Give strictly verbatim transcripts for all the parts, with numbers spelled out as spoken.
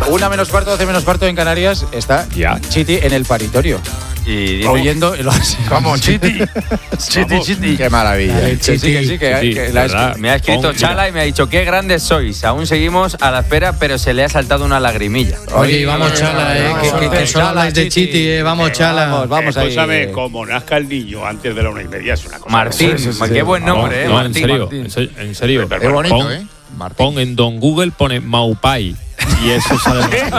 Una menos cuarto, doce menos cuarto en Canarias, está ya. Chiti en el paritorio. Y dice, oyendo. Vamos, Chiti. Chiti, Chiti. Qué maravilla. Chiti, sí, sí, que sí, que, sí, que la verdad. Me ha escrito Pon, Chala y me ha dicho, qué grandes sois. Aún seguimos a la espera, pero se le ha saltado una lagrimilla. Oye, y vamos, Chala, eh. Que, que, que solo habláis de Chiti, eh. Vamos, Chala. Vamos, vamos ahí. Escúchame, como nazca el niño antes de la una y media es una cosa. Martín, sí, sí, qué sí. buen nombre, no, eh. No, Martín, en serio, Martín. en serio. Qué bonito, pon, eh. Martín. Pon en Don Google, pone Maupai. Y eso sale.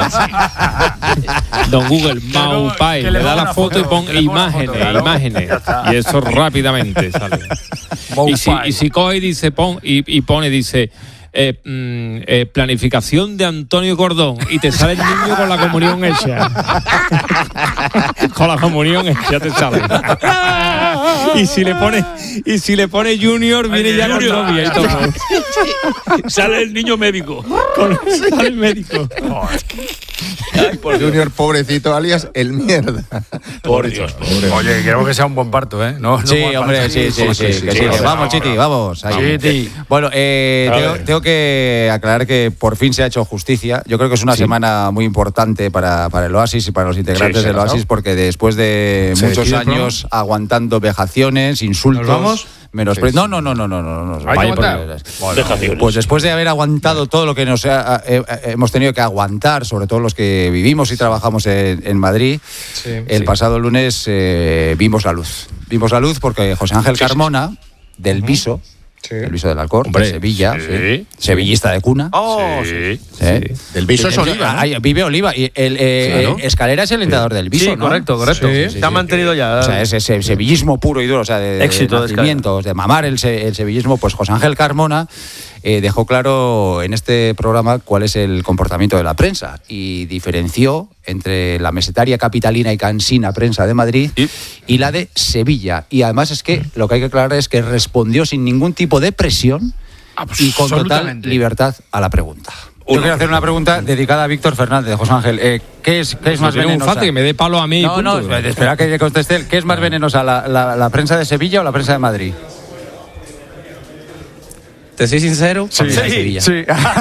Don Google, Maupai. Le, le da la foto, foto y pon imágenes, foto, claro. imágenes. Y eso rápidamente sale. Y si, y si coge y dice, pon, y, y pone, dice. Eh, mm, eh, planificación de Antonio Cordón y te sale el niño con la comunión hecha. Con la comunión hecha te sale. Y si le pone y si le pone Junior viene ya con novia y todo. Sale el niño médico. Con, sale el médico. Ay, por Junior, pobrecito, alias el mierda. Por Dios, pobre. Oye, queremos que sea un buen parto, ¿eh? No, no sí, hombre, sí, sí, sí, sí, sí, sí. Vamos, Chiti, vamos. Ahí. Chiti. Bueno, eh, tengo, tengo que aclarar que por fin se ha hecho justicia. Yo creo que es una sí. semana muy importante para, para el Oasis y para los integrantes sí, del Oasis, porque después de muchos años ¿no? aguantando vejaciones, insultos... ¿Nos vamos? Menos sí, pre- no, no, no, no, no, no, no. Vaya bueno, pues después de haber aguantado todo lo que nos ha, eh, hemos tenido que aguantar, sobre todo los que vivimos y trabajamos en, en Madrid, sí, el sí. pasado lunes eh, vimos la luz. Vimos la luz porque José Ángel sí, Carmona, sí. del uh-huh. Viso, sí. el Viso del Alcor, Hombre, de Sevilla, sí. Sí. sevillista de cuna. Oh, sí. Sí. Sí. Del Viso es Oliva, ¿no? Ahí, vive Oliva. Y el, eh, claro. Escalera es el entrenador sí. del Viso, sí, ¿no? correcto, correcto. Sí, sí, se ha sí, mantenido sí. ya. O sea, es ese sevillismo puro y duro, o sea, de, éxito de nacimientos, de, de mamar el, el sevillismo. Pues José Ángel Carmona eh, dejó claro en este programa cuál es el comportamiento de la prensa y diferenció entre la mesetaria capitalina y cansina prensa de Madrid y, y la de Sevilla. Y además es que lo que hay que aclarar es que respondió sin ningún tipo de presión y con total libertad a la pregunta. Yo quiero hacer una pregunta dedicada a Víctor Fernández, José Ángel. Eh, ¿Qué es, qué es más venenosa? Un fate, que me dé palo a mí. No, no, espera que conteste él. ¿Qué es más venenosa, la, la, la prensa de Sevilla o la prensa de Madrid? ¿Te soy sincero? Sí, sí. sí.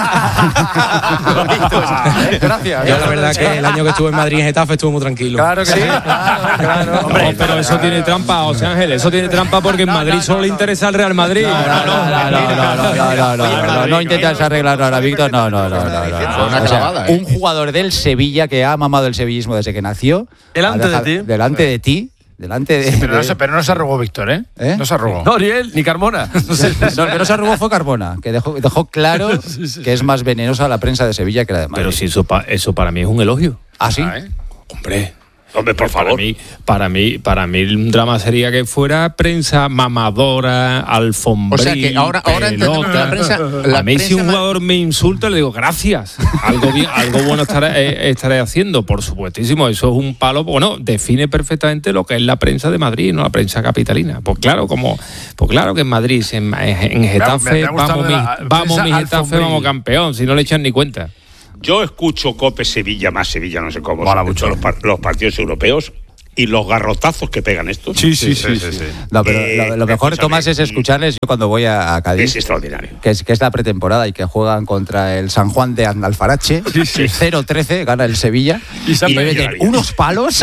Gracias. Yo la verdad que el año que estuve en Madrid en Getafe estuve muy tranquilo. Claro que sí. Claro, claro. Hombre, no, pero eso tiene trampa, José Ángel. Eso tiene trampa porque en Madrid solo le interesa el Real Madrid. No, no, no, no, no, no, no, no intentas arreglarlo ahora, Víctor. No, no, no, no, no. O sea, un jugador del Sevilla que ha mamado el sevillismo desde que nació. Delante de ti. Delante de ti. Delante de, sí, pero, de... No se, pero no se arrugó Víctor, ¿eh? ¿eh? No se arrugó. No, ni él, ni Carmona. No, el que no se arrugó fue Carmona, que dejó, dejó claro sí, sí, que es más venenosa la prensa de Sevilla que la de Madrid. Pero si eso, eso para mí es un elogio. ¿Ah, sí? ¿Ah, eh? Hombre... Hombre, por para favor. Mí, para mí, para mí un drama sería que fuera prensa mamadora, alfombril, o sea que ahora, ahora pelota. La prensa, la a mí prensa si un jugador me insulta le digo gracias, algo bien, algo bueno estaré, eh, estaré haciendo, por supuestísimo. Eso es un palo, bueno, define perfectamente lo que es la prensa de Madrid, no la prensa capitalina. Pues claro, como, pues claro que en Madrid, en, en Getafe, me, me vamos, la, mi, vamos mi Getafe, vamos campeón, si no le echan ni cuenta. Yo escucho COPE Sevilla, más Sevilla, no sé cómo, son los, par- los partidos europeos y los garrotazos que pegan estos. Sí, sí, sí. sí, sí, sí. No, pero eh, lo, lo mejor, Tomás, es escucharles yo cuando voy a, a Cádiz. Es extraordinario. Que es, que es la pretemporada y que juegan contra el San Juan de Alfarache. Sí, sí. cero trece, gana el Sevilla. Y, y le meten unos palos.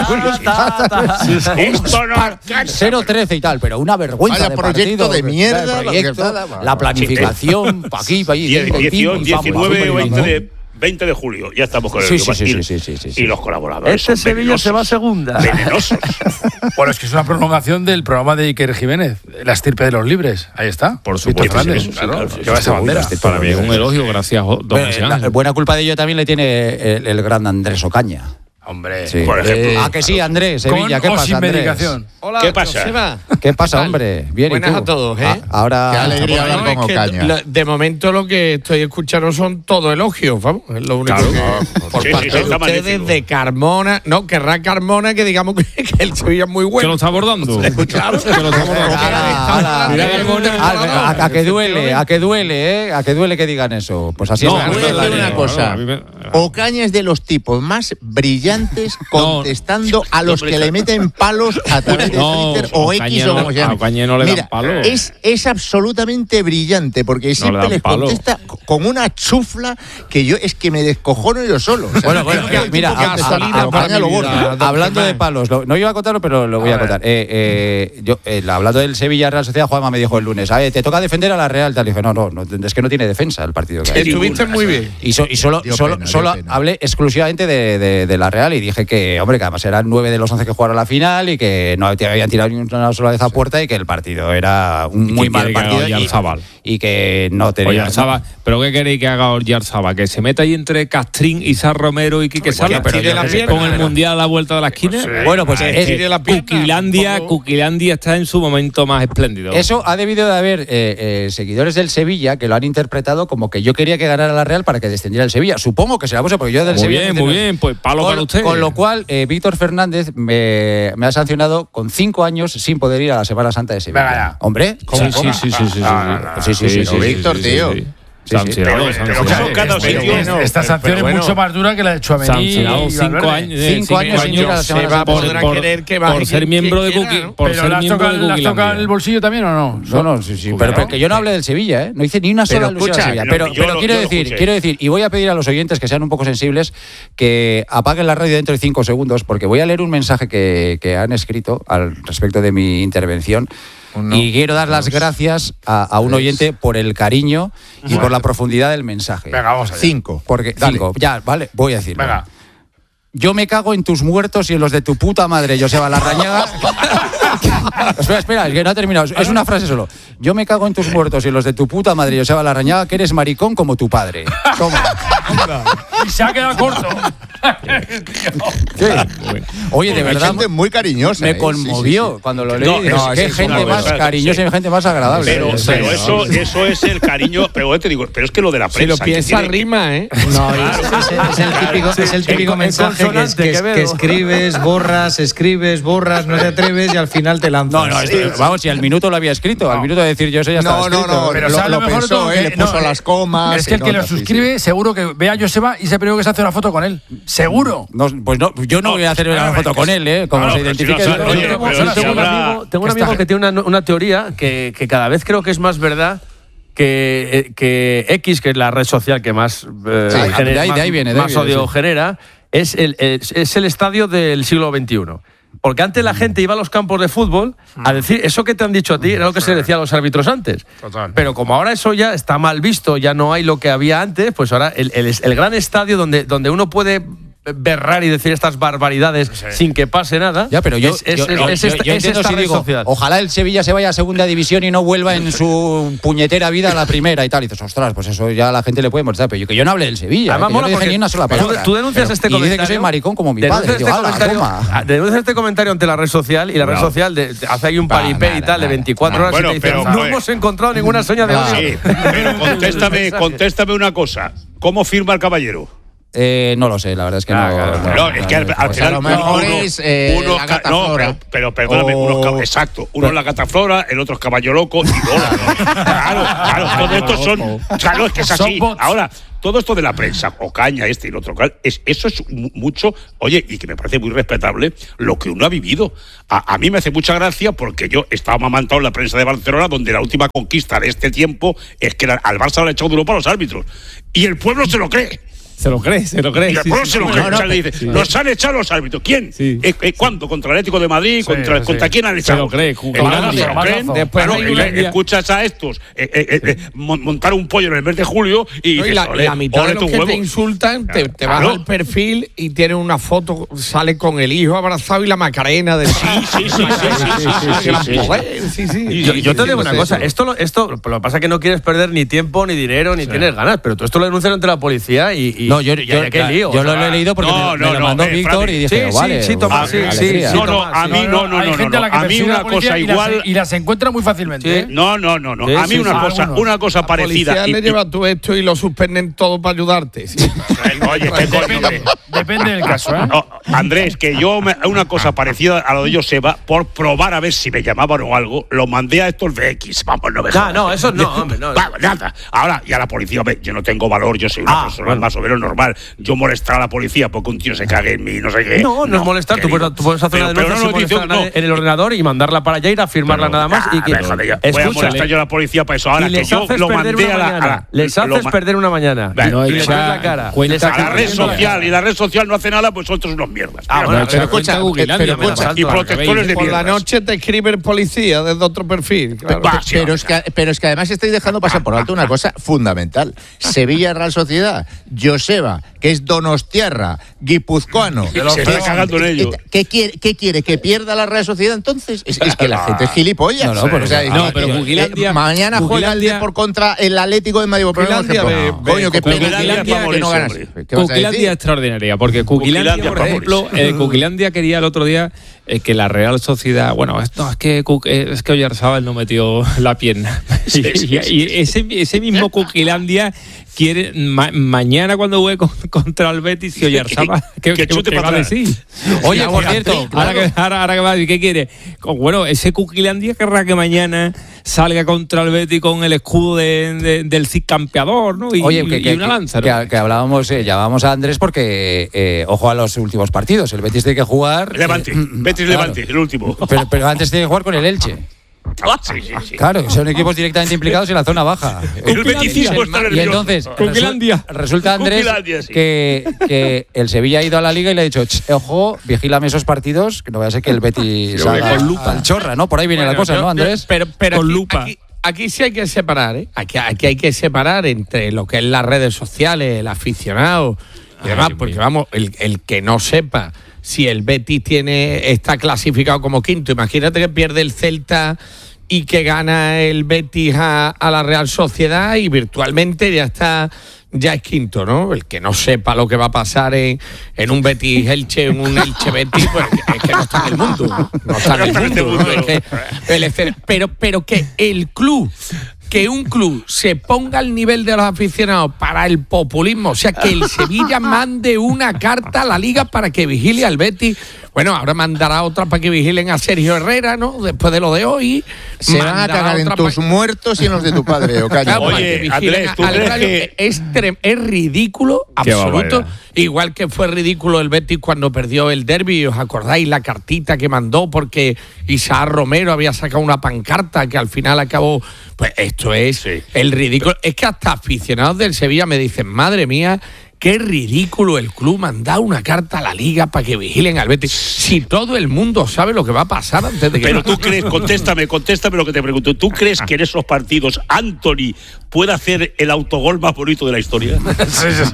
cero trece y tal, pero una vergüenza. Vaya de proyecto partido, de mierda. Proyecto, la, la planificación, pa' aquí, pa' allí. diecinueve o veinte de... veinte de julio, ya estamos con el sí, sí, sí, y, sí, sí, sí, sí. y los colaboradores. Este Sevilla venenosos, se va a segunda. Venenosos. Bueno, es que es una prolongación del programa de Iker Jiménez, La estirpe de los libres. Ahí está. Por supuesto. Sí, sí, claro, claro, lleva esa bandera. Para mí es un elogio, gracias, don bueno, la, buena culpa de ello también le tiene el, el gran Andrés Ocaña. Hombre, sí. Por ejemplo. Eh, ah, que sí, Andrés, Sevilla, ¿qué pasa, Andrés? Medicación. Hola, ¿qué pasa? Joseba. ¿Qué pasa, hombre? Bien, buenas ¿y tú? a todos, ¿eh? Ah, ahora... Qué alegría hablar con no, es Ocaña. lo, de momento lo que estoy escuchando son todo elogios, vamos. Es lo único claro, que... no, por sí, parte sí, de ustedes, magnífico. de Carmona... No, querrá Carmona que digamos que, que el Sevilla es muy bueno. ¿Que lo está abordando? Claro. Que lo está abordando. Mira, a, a, a que duele, a que duele, ¿eh? A que duele que digan eso. Pues así no, es. Voy a decir una cosa. Ocaña es de los tipos más brillantes contestando a los que le meten palos a través de no, Twitter o X o como se llama. A Ocaña no le Mira, dan palos. Es, es absolutamente brillante porque siempre no le les palo. contesta con una chufla que yo es que me descojono yo solo. O sea, bueno, bueno, que, mira, que a, gasolina a, a, para lo gordo. hablando de palos, lo, no iba a contarlo, pero lo voy a, a contar. Eh, eh, yo, eh, hablando del Sevilla Real Sociedad, Juanma me dijo el lunes, a ver, te toca defender a la Real. Tal. Y dije, no, no, no, es que no tiene defensa el partido que hay. Estuviste muy bien. Y, so, y solo, dio solo, pena, solo hablé exclusivamente de, de, de la Real y dije que, hombre, que además eran nueve de los once que jugaron a la final y que no te habían tirado ni una sola vez a puerta y que el partido era un muy mal partido y, y que no tenía... Oyarzabal, ¿pero qué queréis que haga Oyarzabal? ¿Que se meta ahí entre Castrín, Isar Romero y Quique Sala con el Mundial a la vuelta de la esquina? Sí. Bueno, pues es, Cuquilandia, Cuquilandia está en su momento más espléndido. Eso ha debido de haber eh, eh, seguidores del Sevilla que lo han interpretado como que yo quería que ganara la Real para que descendiera el Sevilla. Supongo que será posible, porque yo del muy Sevilla... Muy bien, muy bien, pues palo con, para usted. Con lo cual, eh, Víctor Fernández me, me ha sancionado con cinco años sin poder ir a la Semana Santa de Sevilla. Venga, Hombre, ¿cómo? Sí, sí, sí, sí, sí, sí, sí, sí, sí, Víctor, tío. Sí, sí. Pero, pero claro, cada sitio. Esta sanción es mucho más dura que la de Tchouaméni. Sancionado cinco años. Cinco años sin ir a la Semana Santa. Podrá querer que por ser miembro de Cookie. Por ser miembro de Cookie. ¿Las toca el bolsillo también o no? No, no, sí, sí. Pero que yo no hable del Sevilla, ¿eh? No hice ni una sola alusión al Sevilla. Pero quiero decir, quiero decir, y voy a pedir a los oyentes que sean un poco sensibles, que apaguen la radio dentro de cinco segundos, porque voy a leer un mensaje que, que han escrito al respecto de mi intervención. Uno, y quiero dar las gracias a, a un oyente por el cariño y bueno, por la profundidad del mensaje. Venga, vamos allá. Cinco. Porque, cinco, ya, vale, voy a decirlo. Venga. Yo me cago en tus muertos y en los de tu puta madre, Joseba Larrañaga. espera, espera, es que no ha terminado. Es una frase solo. Yo me cago en tus muertos y en los de tu puta madre, Joseba Larrañaga, que eres maricón como tu padre. Toma. Y se ha quedado corto. ¿Qué? Oye, de verdad. Gente muy cariñosa. Me conmovió sí, sí, sí. cuando lo leí. No, no, qué gente más cariñosa y gente más agradable. Pero, sí, pero sí, eso, sí. eso es el cariño. Pero te digo, pero es que lo de la prensa. Si lo piensas rima, ¿eh? No, es, es, es el típico, es el típico mensaje que, es, que, es, que escribes, borras, escribes, borras, no te atreves y al final te lanzas. No, no, esto, vamos, si al minuto lo había escrito, no. al minuto de decir yo eso ya estaba no, escrito. No, no, pero lo, lo, lo mejor pensó, que, eh, le puso no, las comas. Es que el que lo suscribe, seguro que ve a Joseba y se primero que se hace una foto con él. Seguro. No, pues no, yo no voy a hacer una foto con él, ¿eh? Como claro, se identifique. Si no, oye, tengo, tengo, tengo un amigo, tengo un amigo que tiene una, una teoría que, que cada vez creo que es más verdad que, que X, que es la red social que más, eh, sí, genera, de ahí, más, de ahí viene, de más ahí viene, odio sí. genera, es el, es, es el estadio del siglo veintiuno. Porque antes la gente iba a los campos de fútbol a decir eso que te han dicho a ti era lo que se decía a los árbitros antes. Total. Pero como ahora eso ya está mal visto, ya no hay lo que había antes, pues ahora el, el, el gran estadio donde, donde uno puede berrar y decir estas barbaridades sí. sin que pase nada. Ya, pero yo, es, es, yo, es, yo, es, yo, esta, yo es entiendo esta si red digo, social. ojalá el Sevilla se vaya a segunda división y no vuelva en su puñetera vida a la primera y tal. Y dices, ostras, pues eso ya a la gente le puede molestar. Pero yo, que yo no hable del Sevilla, Además, eh, que yo no dije ni una sola palabra. Tú, tú denuncias pero, este y comentario. dice que soy maricón como mi denuncias padre. Este Digo, comentario, denuncias este comentario ante la red social y la red no. social de, de, hace ahí un paripé y tal de veinticuatro horas bueno, y te dice, pero, no pues, hemos encontrado ninguna seña de odio. Sí, pero contéstame, contéstame una cosa. ¿Cómo firma el caballero? Eh, no lo sé, la verdad es que no. No, no, no, es que al, al final. A lo mejor uno, es eh, uno, la gata no, flora. Pero, pero perdóname, o... unos, exacto. Uno es la gata flora, el otro es caballo loco y Lola. Claro, claro, todos estos son. Claro, es que es así. Ahora, todo esto de la prensa, Ocaña, este y el otro, es, eso es mucho, oye, y que me parece muy respetable lo que uno ha vivido. A, a mí me hace mucha gracia porque yo estaba amamantado en la prensa de Barcelona, donde la última conquista de este tiempo es que la, al Barça le ha echado de Europa a los árbitros. Y el pueblo se lo cree. Se lo cree, se lo cree. Y el pueblo sí, se lo sí, cree. No, no, o sea, le dice, sí. Nos han echado los árbitros. ¿Quién? Sí. ¿Eh, eh, ¿Cuándo? ¿Contra el Atlético de Madrid? Sí, ¿Contra, sí. ¿Contra quién han echado? Se lo cree. Claro, se lo creen. Después claro, eh, escuchas a estos eh, eh, eh, montar un pollo en el mes de julio y, no, y dices, la, ole, la mitad de los que huevo. te insultan te, te vas claro. al perfil y tienes una foto, sale con el hijo abrazado y la Macarena del sí, sí, sí, sí, sí. Yo te digo una cosa, esto lo, esto lo que pasa es que no quieres perder ni tiempo ni dinero ni tienes ganas, pero tú esto lo denuncias ante la policía y, y no, yo, yo, qué lío. Yo lo he leído porque no, me, no, me lo mandó no, Víctor eh, y dije, sí, vale. Sí, sí, toma, sí, sí, no, no, a mí no, no, no, no, a mí una cosa igual y las encuentra muy fácilmente. No, no, no, no. A mí una cosa, una cosa parecida. La policía le lleva tú esto y lo suspenden todo para ayudarte. Oye, depende, depende del caso, ¿eh? Andrés, que yo me, una cosa parecida a lo de Joseba, por probar a ver si me llamaban o algo, lo mandé a estos de X. Vamos, no me jodas. No, no, eso no, hombre, no. Va, nada. Ahora, y a la policía, yo no tengo valor, yo soy una ah, persona bueno. más o menos normal. Yo molestar a la policía porque un tío se cague en mí, no sé qué. No, no, no es molestar, tú puedes, tú puedes hacer pero, una denuncia no, no, dice, no, en el ordenador y mandarla para allá, ir a firmarla pero, nada más. Ah, y que, déjale, ya. Voy a molestar yo a la policía para eso. Ahora que yo lo mandé a la, a la. Les haces ma- perder una mañana. No, y les ves la cara. A la red social y la red social no hace nada, pues vosotros unos mierdas. Ah, bueno, pero escucha, y protectores de por la noche te escribe el policía desde otro perfil. Claro. Va, pero, es que, pero es que además estáis dejando pasar por alto una cosa fundamental. Sevilla Real Sociedad, Joseba, que es donostiarra, guipuzcoano. Se está cagando en ello. ¿Qué quiere, ¿Qué quiere? ¿Que pierda la Real Sociedad entonces? Es, es que la gente es gilipollas. No, no, pero, o sea, no, pero Jugilandia, eh, mañana juega el por contra el Atlético de Madrid. Jugilandia, no, coño, qué pena que no ganas. Jugilandia extraordinaria, porque Jugilandia, por ejemplo, eh, Jugilandia quería el otro día eh, que la Real Sociedad, bueno, esto es que es que Oyarzábal no metió la pierna. Sí, sí, y, sí, y ese, ese mismo Jugilandia quiere ma- mañana cuando juegue con, contra el Betis y Oyarzábal que, que, que, que va a decir. Oye, por cierto, ahora que, ahora, ahora que va a decir, ¿qué quiere? Bueno, ese Jugilandia querrá que mañana salga contra el Betis con el escudo de, de, del Cid campeador, ¿no? Y, Oye, que, y que, una lanza, ¿no? que, que hablábamos, eh, llamábamos a Andrés porque, eh, ojo a los últimos partidos, el Betis tiene que jugar... Levante, eh, Betis claro. Levante, el último. Pero, pero antes tiene que jugar con el Elche. Sí, sí, sí. Claro, son equipos directamente implicados en la zona baja. El beticismo está nervioso. Y entonces, resu- resulta, Andrés, sí. que, que el Sevilla ha ido a la Liga y le ha dicho, ojo, vigílame esos partidos, que no vaya a ser que el Betis salga con lupa. Al chorra, ¿no? Por ahí viene bueno, la cosa, yo, ¿no, Andrés? Pero, pero con aquí, lupa. Aquí, aquí sí hay que separar, ¿eh? Aquí, aquí hay que separar entre lo que es las redes sociales, el aficionado y demás, porque vamos, el, el que no sepa si el Betis tiene está clasificado como quinto, imagínate que pierde el Celta y que gana el Betis a, a la Real Sociedad y virtualmente ya está, ya es quinto, ¿no? El que no sepa lo que va a pasar en, en un Betis Elche, en un Elche Betis, pues es que no está en el mundo, ¿no? No está en el mundo, ¿no? Es que el, pero, pero que el club, que un club se ponga al nivel de los aficionados para el populismo, o sea, que el Sevilla mande una carta a la Liga para que vigile al Betis. Bueno, ahora mandará otra para que vigilen a Sergio Herrera, ¿no? Después de lo de hoy. Se van a cagar en tus pa... muertos y en los de tu padre, Ocaña. Oye, Andrés, ¿tú crees que...? Es, trem- es ridículo, absoluto. Igual que fue ridículo el Betis cuando perdió el derbi. ¿Os acordáis la cartita que mandó? Porque Isaac Romero había sacado una pancarta que al final acabó... Pues esto es sí. el ridículo. Es que hasta aficionados del Sevilla me dicen, madre mía... Qué ridículo el club mandar una carta a la Liga para que vigilen al Betis. Si todo el mundo sabe lo que va a pasar antes de que... Pero tú crees, contéstame, contéstame lo que te pregunto. ¿Tú crees que en esos partidos Anthony puede hacer el autogol más bonito de la historia? Sí, sí,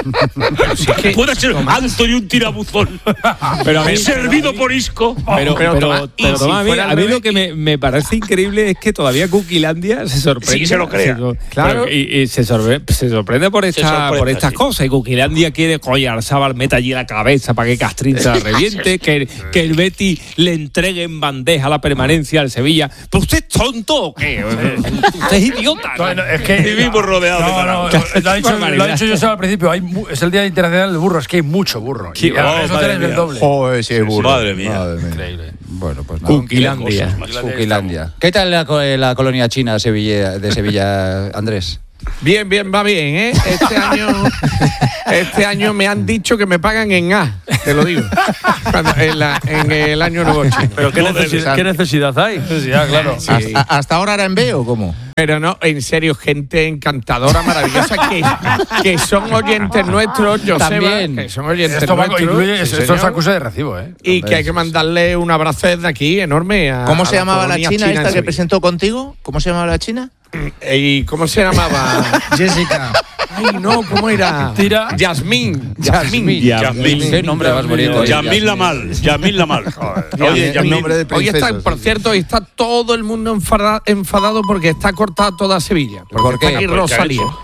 sí. Sí que, puede ser Anthony un tirabuzón. Pero a mí, servido por Isco. Pero, pero, pero, pero si a mí, a mí lo que me, me parece increíble es que todavía Jugilandia se sorprende. Sí, se lo crea. Se, claro. Pero, y, y se, sorprende, se sorprende por, esta, sorprende, por estas sí. cosas. Y Jugilandia quiere que Oyarzábal meta allí la cabeza para que Castrín se la reviente, que, que el Betis le entregue en bandeja la permanencia al Sevilla. ¿Pero usted es tonto o qué? Usted es idiota. ¿No? Bueno, es que vivimos rodeados no, de no, no, lo ha dicho, lo ha dicho yo al principio, hay, es el Día Internacional del Burro, es que hay mucho burro. Sí, y a las redes sociales es el doble. Oh, sí, burro. Madre mía. Madre mía. Increíble. Bueno, pues nada. Jugilandia. Jugilandia. ¿Qué tal la, la colonia china Sevilla, de Sevilla, Andrés? Bien, bien, va bien, ¿eh? Este año, este año me han dicho que me pagan en A, te lo digo. Cuando, en, la, en el año nuevo chino. Pero ¿qué, necesidad, ¿qué necesidad hay? Necesidad, claro. Sí. ¿Hasta, ¿Hasta ahora era en B o cómo? Pero no, en serio, gente encantadora, maravillosa, que, que son oyentes nuestros, yo También. que son oyentes esto nuestros. Incluye, sí, esto es acusa de recibo, ¿eh? Y que hay que mandarle un abrazo desde aquí, enorme. A, ¿Cómo se a llamaba la, la china, china esta que presentó contigo? ¿Cómo se llamaba la china? ¿Y cómo se llamaba? Jessica. Ay, no, ¿cómo era? Tira. Yasmín. Yasmín. Yasmín. Qué nombre más bonito. Yasmín Lamal. Yasmín Lamal. Oye, el nombre de Hoy está, por cierto, hoy está todo el mundo enfadado, enfadado porque está cortada toda Sevilla. ¿Por qué? Está aquí Rosalía.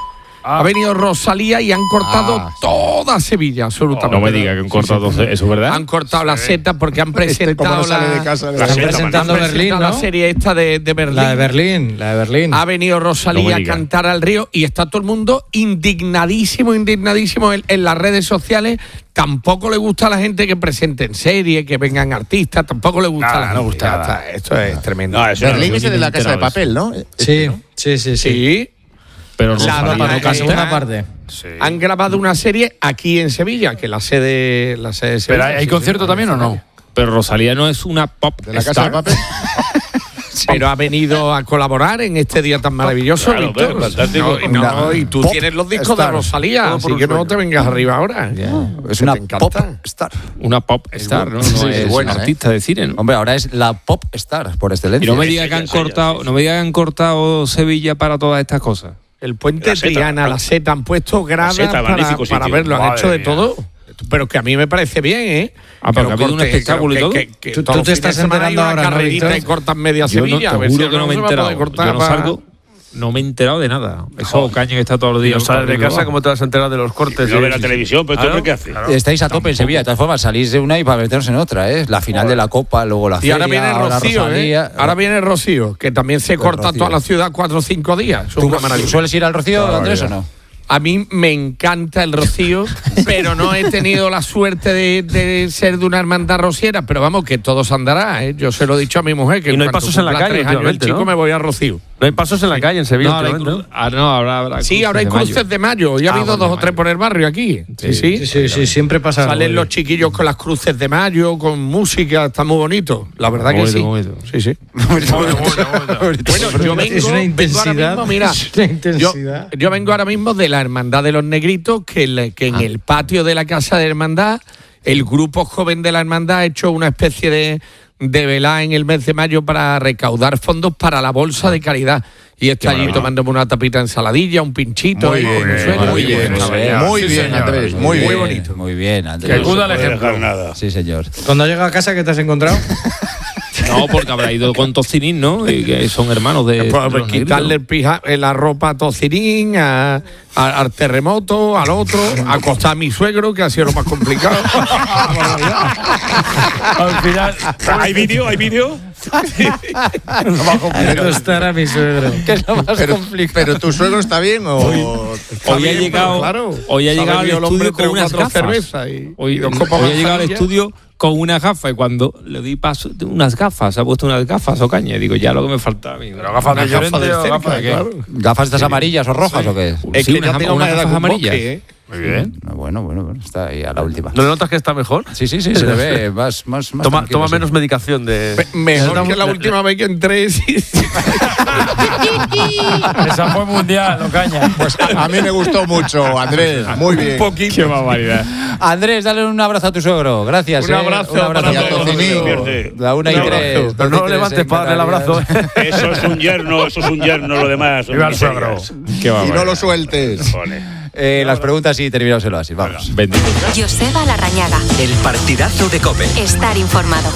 Ha venido Rosalía y han cortado ah. toda Sevilla, absolutamente. No me diga que han cortado sí, sí. eso, ¿verdad? Han cortado sí. la seta porque han presentado este, no la, de casa, la, están presentando han Berlín, presentado ¿no? la serie esta de, de Berlín. La de Berlín, la de Berlín. Ha venido Rosalía no a cantar al río y está todo el mundo indignadísimo, indignadísimo en, en las redes sociales. Tampoco le gusta a la gente que presenten series, que vengan artistas, tampoco le gusta nada, a la no gente. gusta nada. Esto es tremendo. No, Berlín es el de la Casa de Papel, ¿no? Sí, sí, sí, sí. Sí. Pero Rosalía la, no la, canta. segunda parte. Sí. Han grabado una serie aquí en Sevilla, que la sede, la sede de Sevilla. ¿Pero hay, hay concierto sí, también o no? Pero Rosalía no es una pop de la star. Casa de Papel. Sí. Pero ha venido a colaborar en este día tan maravilloso, claro, Víctor. fantástico. No, no, y tú tienes los discos star. de Rosalía, así que no te vengas arriba ahora. Yeah. Es una pop star. Una pop star, ¿no? No sí, es buena, un artista ¿eh? de cine, ¿no? Hombre, ahora es la pop star por excelencia. Y no me diga que han cortado, no me diga que han cortado Sevilla para todas estas cosas. El puente de Triana, la seta, han puesto gradas seta, para, para verlo, han Madre hecho de mía. todo. Pero que a mí me parece bien, ¿eh? Ah, porque ha habido un espectáculo y todo. Que, que, que ¿Tú, tú te estás enterando ahora, ¿no, carrerita Víctor? y cortan media Yo no, Sevilla. te a ver juro si que no me he se va a enterado. poder cortar Yo no para- salgo, no me he enterado de nada. Eso Ocaña que está todos los días. No sales de casa, ¿cómo te vas a enterar de los cortes? No de- ve la televisión, pero Claro, ¿tú qué haces? claro. Estáis a tope en Sevilla, de todas formas, salís de una y para meteros en otra, ¿eh? La final de la Copa, luego la Y feria, ahora viene ahora Rocío, Rosalía. ¿eh? Ahora viene Rocío, que también se Pues corta Rocío. toda la ciudad cuatro o cinco días. Es ¿Tú una maravilla. sueles ir al Rocío, Andrés, o no? A mí me encanta el Rocío, pero no he tenido la suerte de, de ser de una hermandad rociera. Pero vamos, que todo se andará, ¿eh? Yo se lo he dicho a mi mujer, que Y no hay cuando pasos en la cumpla calle tres años el últimamente, chico ¿no? me voy a Rocío. No hay pasos en la calle en Sevilla. No, ahora hay últimamente, cru- ah, no, habrá, habrá Sí, ahora hay de mayo. cruces de mayo. Ya ha Ah, habido bueno, dos o de tres mayo. por el barrio aquí. Sí, sí. Sí, sí, sí, siempre pasa algo. Salen los chiquillos con las cruces de mayo, con música, está muy bonito. La verdad que Bonito, sí. bonito. Sí, sí. Bueno, yo vengo, Es una vengo intensidad. ahora mismo, mira, Es una yo, intensidad. yo vengo ahora mismo de la Hermandad de los Negritos, que, le- que en el patio de la Casa de Hermandad, el grupo joven de la Hermandad ha hecho una especie de, de velada en el mes de mayo para recaudar fondos para la bolsa de caridad. Y está allí tomándome una tapita de ensaladilla, un pinchito. Muy y bien, con un suero, muy y bien, está muy bien. bien, muy Sí, bien, señor. Andrés, muy bien. bonito. Muy bien, Andrés. Que acuda al No puede ejemplo. dejar nada. Sí, señor. Cuando llega a casa, ¿qué te has encontrado? No, porque habrá ido con Tocinín, ¿no? Y que son hermanos de. Pues, de los quitarle negritos. el pija- eh, la ropa a Tocirín, a, a- al terremoto, al otro, acostar a mi suegro, que ha sido lo más complicado. Al final. ¿Hay vídeo? ¿Hay vídeo? Acostar a mi suegro. ¿Qué es lo más Pero, complicado? pero tu suegro está bien o Está Hoy ha bien, llegado, pero claro, hoy ha se llegado al bebido el hombre estudio con tres o unas cuatro gafas. cervezas y- Hoy, y dos hoy copas ha llegado al manzanilla. estudio con unas gafas y cuando le di paso, unas gafas, ha puesto unas gafas o caña. Digo, ya lo que me faltaba a mí. Pero gafas de Unas gafas Llorente de o cerca, gafas de qué. claro. ¿Gafas estas amarillas o rojas o qué? Es Sí, que unas ya tengo unas más edad gafas que un amarillas. bosque, ¿eh? Muy bien. Ah, Bueno, bueno, bueno, está ahí a la última. ¿No le notas que está mejor? Sí, sí, sí, se le ve más, más, más Toma, tranquilo, toma sí. menos medicación de. Me- Mejor Le- que la le- última vez que entré. sí, sí. Esa fue mundial, Ocaña. pues a, a mí me gustó mucho, Andrés. Muy bien. Un poquito. Qué barbaridad. Andrés, dale un abrazo a tu suegro. Gracias. Un eh. abrazo Un abrazo para a todos. todos. Pierde. La una y Un abrazo. tres. Pero no lo levantes para darle el abrazo. ¿eh? Eso es un yerno, eso es un yerno, lo demás. son Viva el miserias. suegro. Qué Y barbaridad. no lo sueltes. Joder. Eh, las preguntas y terminamos el oasis. Vamos. Bendito. Joseba Larrañaga. El partidazo de COPE. Estar informado.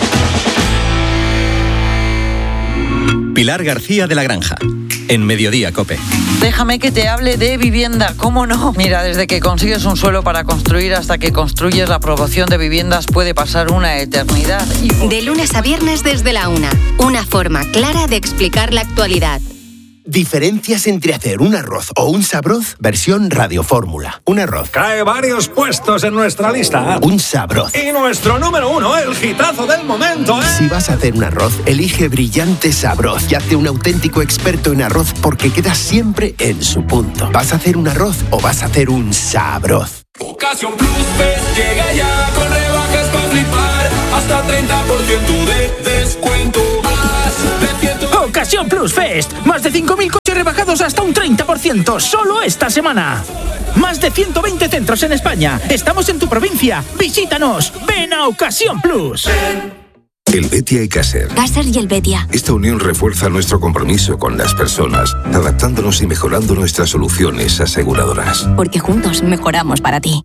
Pilar García de la Granja. En Mediodía COPE. Déjame que te hable de vivienda, ¿cómo no? Mira, desde que consigues un suelo para construir hasta que construyes la aprobación de viviendas puede pasar una eternidad. Y... De lunes a viernes desde la una. Una forma clara de explicar la actualidad. Diferencias entre hacer un arroz o un sabroz, versión radiofórmula. Un arroz. Cae varios puestos en nuestra lista. Un sabroz. Y nuestro número uno, el hitazo del momento, ¿eh? Si vas a hacer un arroz, elige Brillante Sabroz y hazte un auténtico experto en arroz porque quedas siempre en su punto. ¿Vas a hacer un arroz o vas a hacer un sabroz? Ocasión Plus Fest llega ya con rebajas para flipar. Hasta treinta por ciento de descuento. Más de ciento... Ocasión Plus Fest. Más de cinco mil coches rebajados hasta un treinta por ciento. Solo esta semana. Más de ciento veinte centros en España. Estamos en tu provincia. Visítanos. Ven a Ocasión Plus. El Betia y Caser. Caser y el Betia. Esta unión refuerza nuestro compromiso con las personas, adaptándonos y mejorando nuestras soluciones aseguradoras. Porque juntos mejoramos para ti.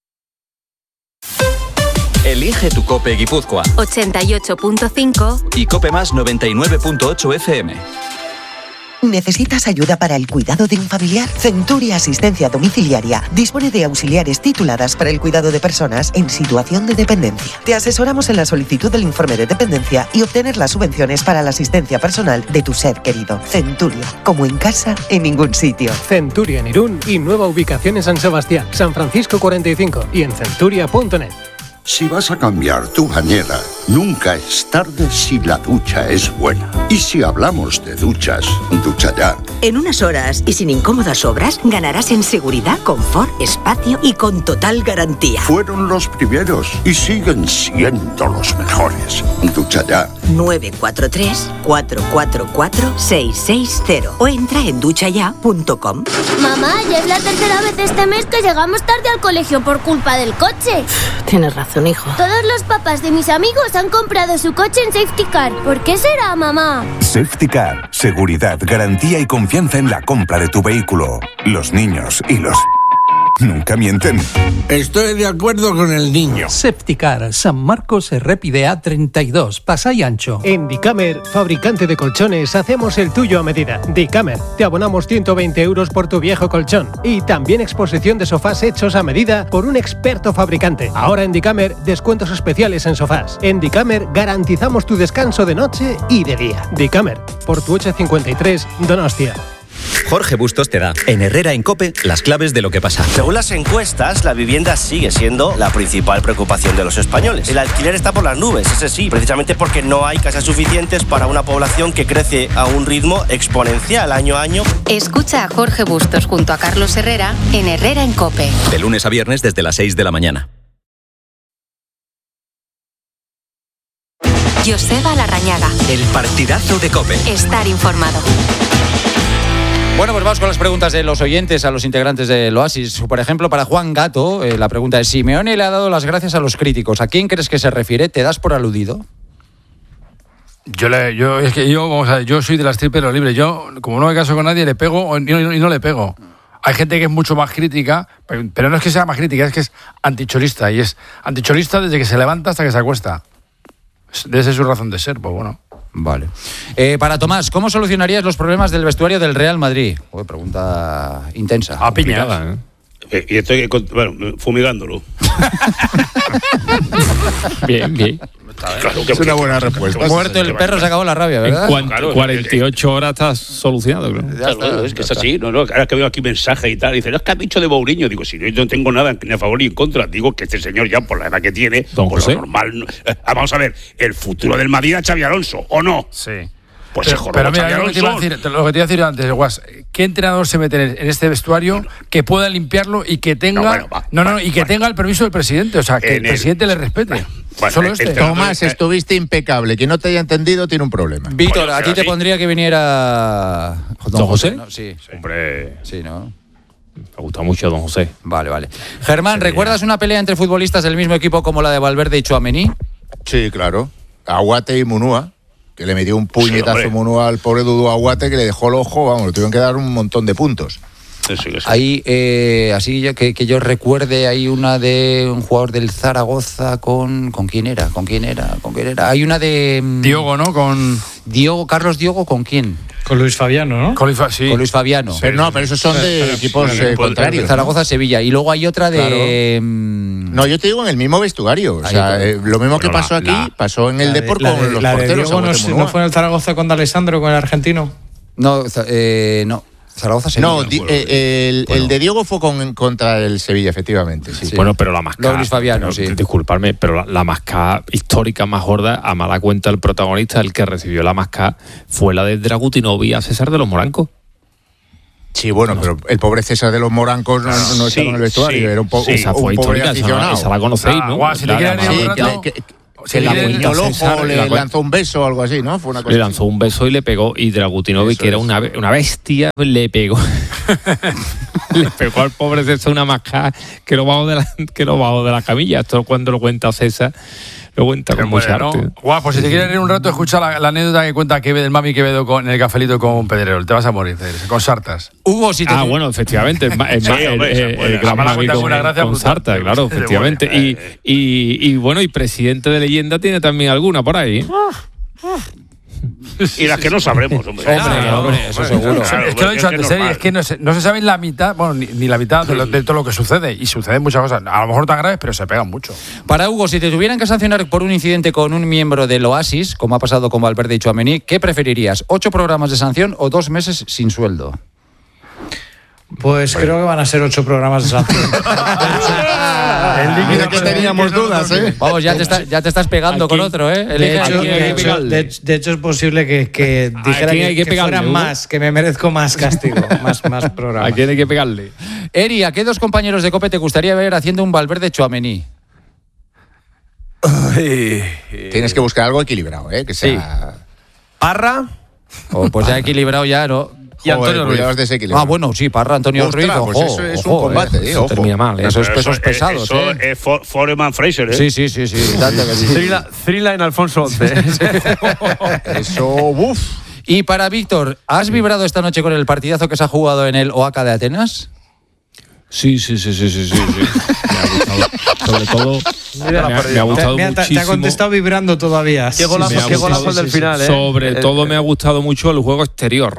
Elige tu COPE Guipúzcoa. ochenta y ocho punto cinco Y COPE Más noventa y nueve punto ocho F M. ¿Necesitas ayuda para el cuidado de un familiar? Centuria Asistencia Domiciliaria dispone de auxiliares tituladas para el cuidado de personas en situación de dependencia. Te asesoramos en la solicitud del informe de dependencia y obtener las subvenciones para la asistencia personal de tu ser querido. Centuria, como en casa, en ningún sitio. Centuria en Irún y nueva ubicación en San Sebastián, San Francisco cuarenta y cinco y en centuria punto net. Si vas a cambiar tu bañera, nunca es tarde si la ducha es buena. Y si hablamos de duchas, ducha ya. En unas horas y sin incómodas obras, ganarás en seguridad, confort, espacio y con total garantía. Fueron los primeros y siguen siendo los mejores. Ducha ya. nueve cuatro tres, cuatro cuatro cuatro, seis seis cero o entra en ducha ya punto com. Mamá, ya es la tercera vez este mes que llegamos tarde al colegio por culpa del coche. Tienes razón, hijo. Todos los papás de mis amigos han comprado su coche en Safety Car. ¿Por qué será, mamá? Safety Car. Seguridad, garantía y confianza en la compra de tu vehículo. Los niños y los... nunca mienten. Estoy de acuerdo con el niño. Septicar, San Marcos Errépide treinta y dos, Pasay Ancho. En Dicamer, fabricante de colchones, hacemos el tuyo a medida. Dicamer, te abonamos ciento veinte euros por tu viejo colchón. Y también exposición de sofás hechos a medida por un experto fabricante. Ahora en Dicamer, descuentos especiales en sofás. En Dicamer, garantizamos tu descanso de noche y de día. Dicamer, Portuocha cincuenta y tres, Donostia. Jorge Bustos te da, en Herrera en COPE, las claves de lo que pasa. Según las encuestas, la vivienda sigue siendo la principal preocupación de los españoles. El alquiler está por las nubes, ese sí, precisamente porque no hay casas suficientes para una población que crece a un ritmo exponencial año a año. Escucha a Jorge Bustos junto a Carlos Herrera en Herrera en COPE. De lunes a viernes desde las seis de la mañana. Joseba Larrañaga. El partidazo de COPE. Estar informado. Bueno, pues vamos con las preguntas de los oyentes a los integrantes del Oasis. Por ejemplo, para Juan Gato, eh, la pregunta es: Simeone le ha dado las gracias a los críticos. ¿A quién crees que se refiere? ¿Te das por aludido? Yo, le, yo es que yo, vamos a ver, yo soy de la estirpe de los libres. Yo, como no me caso con nadie, le pego y no, y no le pego. Hay gente que es mucho más crítica, pero no es que sea más crítica, es que es anticholista. Y es anticholista desde que se levanta hasta que se acuesta. Esa es su razón de ser, pues bueno. Vale. Eh, para Tomás, ¿cómo solucionarías los problemas del vestuario del Real Madrid? Uy, pregunta intensa. A piñadas, ¿eh? Eh, y estoy, bueno, fumigándolo. Bien, bien. Claro, es una buena respuesta. Muerto el perro, se acabó la rabia, ¿verdad? En cuanto, cuarenta y ocho horas estás solucionado, creo. Ya está, claro, es que es así. No, no, ahora que veo aquí mensaje y tal, dice, no, es que has dicho de Mourinho. Digo, si no, yo no tengo nada ni a favor ni en contra. Digo que este señor ya, por la edad que tiene, Don por José. lo normal. Eh, vamos a ver, el futuro del Madrid a Xabi Alonso, ¿o no? Sí. Pues pero, se jodó pero mira, Xabi lo que, te iba a Alonso. decir, lo que te iba a decir antes, Guas, ¿qué entrenador se mete en este vestuario que pueda limpiarlo y que tenga No, bueno, va, no, no, va, y que va. tenga el permiso del presidente? O sea, que En el presidente el- le respete. Bueno, Solo el- este. el- Tomás, estuviste impecable. Quien no te haya entendido tiene un problema. Víctor, Bueno, ¿a ti pero te sí. pondría que viniera ¿Don José? ¿no? Sí, Hombre, sí, ¿no? me gusta mucho Don José. Vale, vale. Germán, ¿recuerdas una pelea entre futbolistas del mismo equipo como la de Valverde y Tchouaméni? Sí, claro. Aguate y Munúa, que le metió un puñetazo hombre. Munúa al pobre Dudu Aguate, que le dejó el ojo, vamos, le tuvieron que dar un montón de puntos. Sí, sí, sí. Ahí, eh, así yo- que, que yo recuerde, hay una de un jugador del Zaragoza con... ¿Con quién era? ¿Con quién era? ¿Con quién era? Hay una de... mm, Diogo, ¿no? Con, Diogo, Carlos Diogo, ¿con quién? Con Luis Fabiano, ¿no? con, Luis Fa- sí. Con Luis Fabiano. Pero no, pero esos son de equipos eh, contrarios. ¿no? Zaragoza-Sevilla. Y luego hay otra de... Claro. mm, No, yo te digo en el mismo vestuario. O Ahí sea, está. eh, lo mismo que Bueno, pasó la- aquí, la- pasó en el Depor La con de- los la de porteros. Diego no, Aguate, se- Munúa. no fue en el Zaragoza con D'Alessandro, con el argentino. No, za- eh, no. Zaragoza-Sevilla. No, di- eh, el, el de Diego fue con, contra el Sevilla, efectivamente. Sí. Sí. Bueno, pero la mascada. Lo de Luis Fabiano, pero, sí. Disculpadme, pero la, la mascada histórica más gorda, a mala cuenta el protagonista, el que recibió la mascada, fue la de Dragutinovi a César de los Morancos. Sí, bueno, pero el pobre César de los Morancos no, no Sí, estaba en el vestuario, sí, era un, po- sí. un- Esa un fue pobre histórica, esa, aficionado. esa la conocéis, Ah, ¿no? guau, si te La- quieres la- ir Sí, un que, rato, le- que- si que le quieres- apuñó el ojo, César, le la- lanzó un beso o algo así, ¿no? Fue una cosa Le lanzó un beso y le pegó, y Dragutinovi, Eso que era es. una, be- una bestia, le pegó. Le pegó al pobre César una mascada que lo bajó de la, que lo bajó de la camilla. Esto cuando lo cuenta César, lo cuenta con mucha Bueno, arte. guau, pues si te quieres reír un rato, escucha la, la anécdota que cuenta Quevedo, el Mami Quevedo con en el cafelito con Pedrerol. Te vas a morir, Cedric, con sartas. Hugo, si te... Ah, bueno, efectivamente. Es más, es Sí, más, el, hombre, el- esa el buena. gran Además, la amigo cuenta con una con, gracia con brutal. Sarta, claro, De efectivamente. buena. Y, y, y bueno, y presidente de leyenda tiene también alguna por ahí. y las que no sabremos, hombre. Hombre, claro, hombre, eso seguro. Claro, es que lo he dicho antes, es que no se, no se sabe la mitad, bueno, ni, ni la mitad de, lo, de todo lo que sucede. Y suceden muchas cosas, a lo mejor tan graves, pero se pegan mucho. Para Hugo, si te tuvieran que sancionar por un incidente con un miembro del Oasis, como ha pasado con Valverde y Tchouaméni, ¿qué preferirías? ¿Ocho programas de sanción o dos meses sin sueldo? Pues creo que van a ser ocho programas de sanción. Mira que teníamos dudas, ¿eh? Vamos, ya te, está, ya te estás pegando Aquí, con otro, ¿eh? De hecho, de, hecho, de, de hecho, es posible que, que dijera que, hay que, que pegarle, fueran Hugo? más, que me merezco más castigo, más, más programas. ¿A quién hay que pegarle? Eri, ¿a qué dos compañeros de COPE te gustaría ver haciendo un Valverde Tchouaméni? Tienes que buscar algo equilibrado, ¿eh? Que sea... Sí. Parra. Oh, pues ya equilibrado ya, ¿no? Y Antonio Joder, Ruiz. desequilibrado. Ah, bueno, sí, Parra, Antonio Ostras, Ruiz, ojo, pues eso es ojo, un combate, eh. eh, ojo. Termina mal, ¿eh? Esos Pero pesos eso, pesados, eso ¿eh? es For- Foreman Fraser, ¿eh? Sí, sí, sí, sí, tanto que sí. Thrilla, Thrilla en Alfonso once. Eso, uff. Y para Víctor, ¿has vibrado esta noche con el partidazo que se ha jugado en el Oaca de Atenas? Sí, sí, sí, sí, sí, sí, sí. Me ha gustado. Sobre todo, me ha, me ha gustado Te, muchísimo. te ha contestado vibrando todavía. Qué golazo, Me ha qué gustado, golazo del sí, sí, final, sí. ¿eh? Sobre Eh, todo eh, me ha gustado mucho el juego exterior.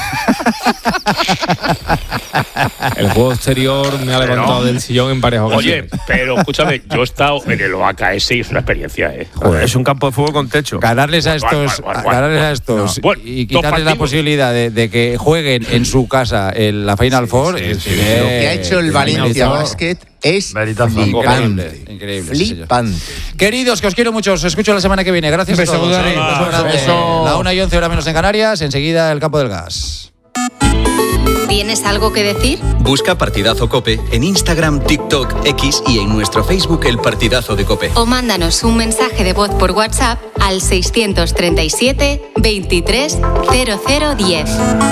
El juego exterior me ha levantado Pero, del sillón en varias Oye, ocasiones. pero escúchame, yo he estado en el O A K S y es una experiencia, ¿eh? Joder, es un campo de fútbol con techo. Ganarles a Guau, guau, estos, guau, guau, ganarles guau. a estos No. Bueno, y dos quitarles la partidos. posibilidad de, de que jueguen en su casa en la Final Four. sí, es sí, que- sí. Lo que ha hecho el es Valencia meritoso. Basket es Meritazo. flipante. Increíble, increíble, sí, señor. Flipante. Queridos, que os quiero mucho, os escucho la semana que viene. Gracias Un beso, a todos. Dani. Un beso grande. Beso. La una y once, hora menos en Canarias. Enseguida el campo del gas. ¿Tienes algo que decir? Busca Partidazo Cope en Instagram, TikTok, X y en nuestro Facebook El Partidazo de Cope. O mándanos un mensaje de voz por WhatsApp al seiscientos treinta y siete, veintitrés, cero cero diez.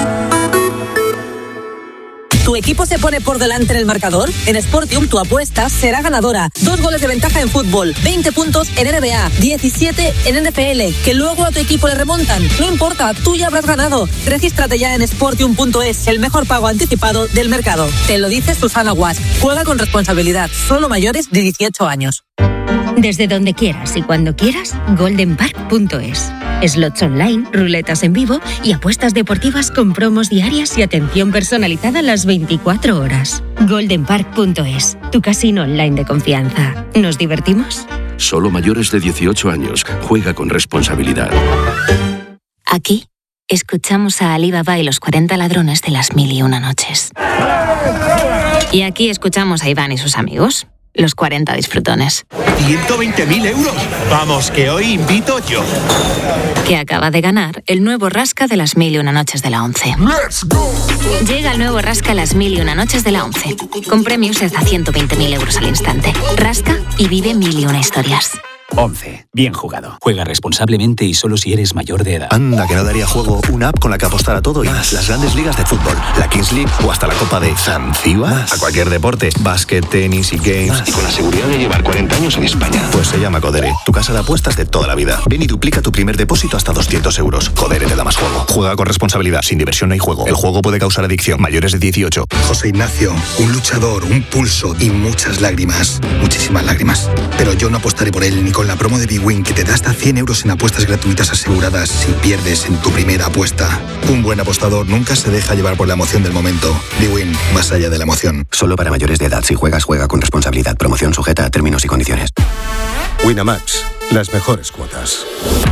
¿Tu equipo se pone por delante en el marcador? En Sportium tu apuesta será ganadora. Dos goles de ventaja en fútbol, veinte puntos en N B A, diecisiete en N F L, que luego a tu equipo le remontan. No importa, tú ya habrás ganado. Regístrate ya en sportium punto es, el mejor pago anticipado del mercado. Te lo dice Susana Guas. Juega con responsabilidad, solo mayores de dieciocho años. Desde donde quieras y cuando quieras, golden park punto es. Slots online, ruletas en vivo y apuestas deportivas con promos diarias y atención personalizada las veinticuatro horas. golden park punto es, tu casino online de confianza. ¿Nos divertimos? Solo mayores de dieciocho años. Juega con responsabilidad. Aquí escuchamos a Alibaba y los cuarenta ladrones de las mil y una noches. Y aquí escuchamos a Iván y sus amigos, los cuarenta disfrutones. ciento veinte mil euros. Vamos, que hoy invito yo. Que acaba de ganar el nuevo Rasca de las mil y una noches de la once. Llega el nuevo Rasca las mil y una noches de la once, con premios de hasta ciento veinte mil euros al instante. Rasca y vive mil y una historias. once. Bien jugado. Juega responsablemente y solo si eres mayor de edad. Anda, que no daría juego una app con la que apostar a todo y más. Las grandes ligas de fútbol, la Kings League o hasta la Copa de Zanzíbar. A cualquier deporte, básquet, tenis y games. Más. Y con la seguridad de llevar cuarenta años en España. Pues se llama Codere, tu casa de apuestas de toda la vida. Ven y duplica tu primer depósito hasta doscientos euros. Codere te da más juego. Juega con responsabilidad. Sin diversión no hay juego. El juego puede causar adicción. Mayores de dieciocho. José Ignacio, un luchador, un pulso y muchas lágrimas. Muchísimas lágrimas. Pero yo no apostaré por él ni con la promo de Big Win, que te da hasta cien euros en apuestas gratuitas aseguradas si pierdes en tu primera apuesta. Un buen apostador nunca se deja llevar por la emoción del momento. Big Win, más allá de la emoción. Solo para mayores de edad. Si juegas, juega con responsabilidad. Promoción sujeta a términos y condiciones. Winamax, las mejores cuotas.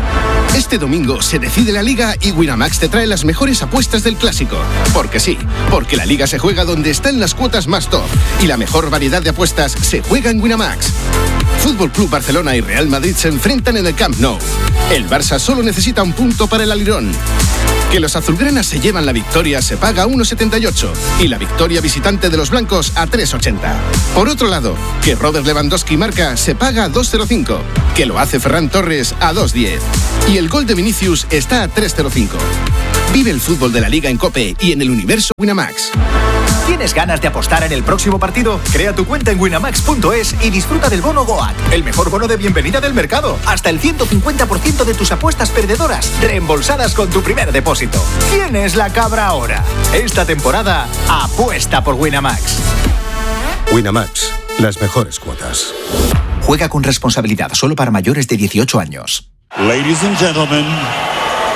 Este domingo se decide la Liga y Winamax te trae las mejores apuestas del Clásico. Porque sí, porque la Liga se juega donde están las cuotas más top y la mejor variedad de apuestas se juega en Winamax. Fútbol Club Barcelona y Real Madrid se enfrentan en el Camp Nou. El Barça solo necesita un punto para el alirón. Que los azulgranas se llevan la victoria se paga a uno setenta y ocho y la victoria visitante de los blancos a tres ochenta. Por otro lado, que Robert Lewandowski marca se paga a dos cero cinco, que lo hace Ferran Torres a dos diez y el gol de Vinicius está a tres cero cinco. Vive el fútbol de la Liga en COPE y en el universo Winamax. ¿Tienes ganas de apostar en el próximo partido? Crea tu cuenta en winamax punto es y disfruta del bono Goat, el mejor bono de bienvenida del mercado. Hasta el ciento cincuenta por ciento de tus apuestas perdedoras reembolsadas con tu primer depósito. ¿Quién es la cabra ahora? Esta temporada, apuesta por Winamax. Winamax, las mejores cuotas. Juega con responsabilidad, solo para mayores de dieciocho años. Ladies and gentlemen,